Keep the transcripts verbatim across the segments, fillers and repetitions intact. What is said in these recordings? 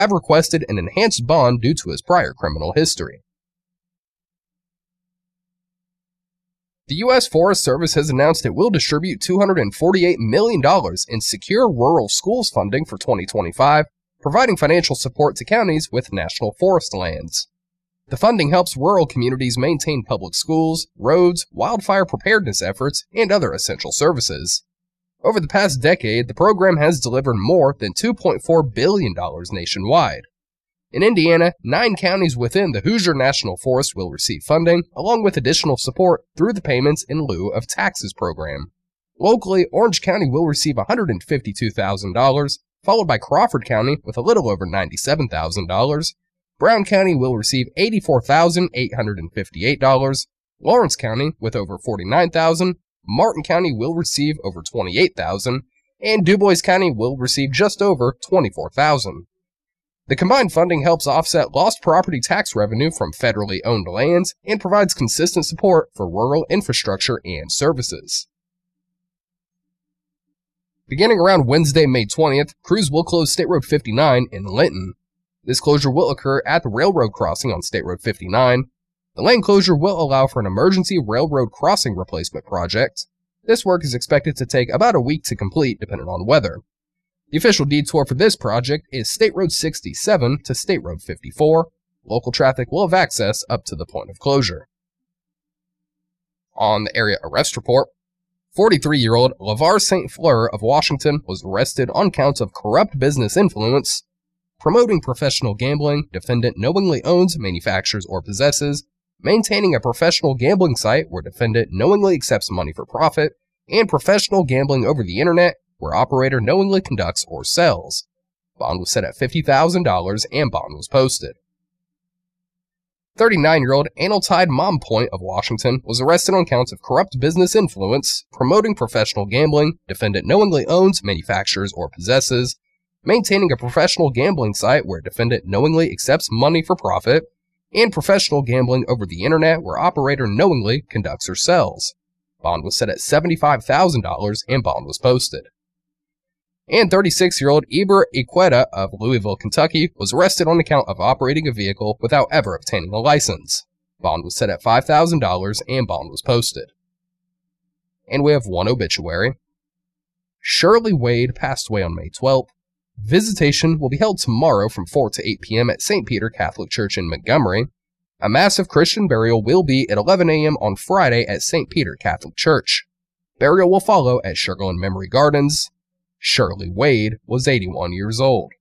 have requested an enhanced bond due to his prior criminal history. The U S Forest Service has announced it will distribute two hundred forty-eight million dollars in Secure Rural Schools funding for twenty twenty-five, providing financial support to counties with national forest lands. The funding helps rural communities maintain public schools, roads, wildfire preparedness efforts, and other essential services. Over the past decade, the program has delivered more than two point four billion dollars nationwide. In Indiana, nine counties within the Hoosier National Forest will receive funding, along with additional support through the Payments in Lieu of Taxes program. Locally, Orange County will receive one hundred fifty-two thousand dollars, followed by Crawford County with a little over ninety-seven thousand dollars. Brown County will receive eighty-four thousand eight hundred fifty-eight dollars, Lawrence County with over forty-nine thousand dollars, Martin County will receive over twenty-eight thousand dollars, and DuBois County will receive just over twenty-four thousand dollars. The combined funding helps offset lost property tax revenue from federally owned lands and provides consistent support for rural infrastructure and services. Beginning around Wednesday, May twentieth, crews will close State Road fifty-nine in Linton. This closure will occur at the railroad crossing on State Road fifty-nine. The lane closure will allow for an emergency railroad crossing replacement project. This work is expected to take about a week to complete, depending on weather. The official detour for this project is State Road sixty-seven to State Road fifty-four. Local traffic will have access up to the point of closure. On the area arrest report, forty-three-year-old LeVar Saint Fleur of Washington was arrested on counts of corrupt business influence, promoting professional gambling, defendant knowingly owns, manufactures, or possesses, maintaining a professional gambling site where defendant knowingly accepts money for profit, and professional gambling over the internet where operator knowingly conducts or sells. Bond was set at fifty thousand dollars and bond was posted. thirty-nine-year-old Aniltide Mompoint of Washington was arrested on counts of corrupt business influence, promoting professional gambling, defendant knowingly owns, manufactures, or possesses, maintaining a professional gambling site where defendant knowingly accepts money for profit, and professional gambling over the internet where operator knowingly conducts or sells. Bond was set at seventy-five thousand dollars and bond was posted. And thirty-six-year-old Eber Iqueta of Louisville, Kentucky was arrested on account of operating a vehicle without ever obtaining a license. Bond was set at five thousand dollars and bond was posted. And we have one obituary. Shirley Wade passed away on May twelfth. Visitation will be held tomorrow from four to eight p.m. at Saint Peter Catholic Church in Montgomery. A massive Christian burial will be at eleven a.m. on Friday at Saint Peter Catholic Church. Burial will follow at Sugarland Memory Gardens. Shirley Wade was eighty-one years old.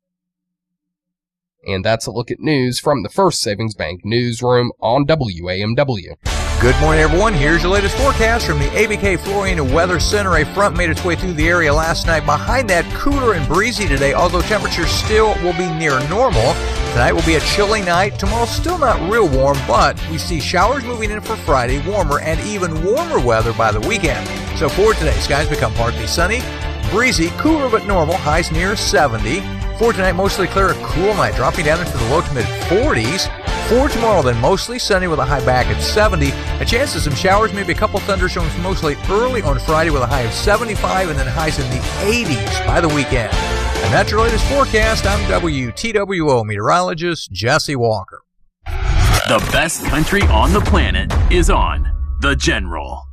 And that's a look at news from the First Savings Bank newsroom on W A M W. Good morning, everyone. Here's your latest forecast from the A B K Florida Weather Center. A front made its way through the area last night. Behind that, cooler and breezy today, although temperatures still will be near normal. Tonight will be a chilly night. Tomorrow still not real warm, but we see showers moving in for Friday, warmer and even warmer weather by the weekend. So for today, skies become partly sunny, breezy, cooler but normal, highs near seventy. For tonight, mostly clear, a cool night, dropping down into the low to mid forties. For tomorrow, then mostly sunny with a high back at seventy. A chance of some showers, maybe a couple thunderstorms mostly early on Friday with a high of seventy-five and then highs in the eighties by the weekend. And that's your latest forecast. I'm W T W O meteorologist Jesse Walker. The best country on the planet is on The General.